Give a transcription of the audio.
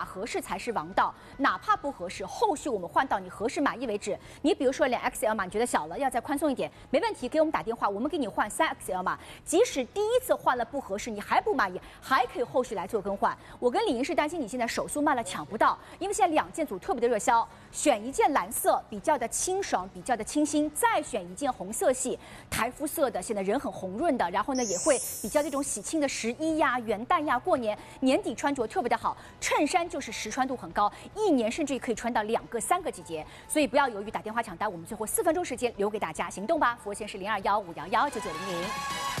合适才是王道，哪怕不合适，后续我们换到你合适满意为止。你比如说2XL 码，你觉得小了，要再宽松一点，没问题，给我们打电话，我们给你换3XL 码。即使第一次换了不合适，你还不满意，还可以后续来做更换。我跟李莹是担心你现在手速慢了抢不到，因为现在2件组特别的热销，选一件蓝色比较的清爽，比较的清新，再选一件红色系台肤色的，现在人很红润的，然后呢也会比较这种喜庆的11呀、元旦呀、过年年底穿着特别的好。衬衫就是实穿度很高，1年甚至于可以穿到2个、3个季节，所以不要犹豫，打电话抢单。我们最后4分钟时间留给大家，行动吧！服务线是0215119900。